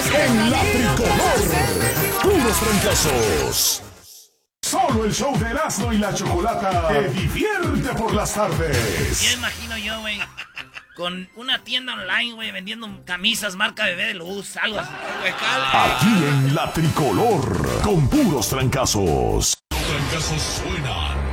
En la tricolor, puros trancazos. Solo el show de Erasmo y la Chocolata te divierte por las tardes. Ya imagino yo, güey, con una tienda online, güey, vendiendo camisas marca Bebé de Luz, algo así. Aquí en la tricolor, con puros trancazos. Trancazos suena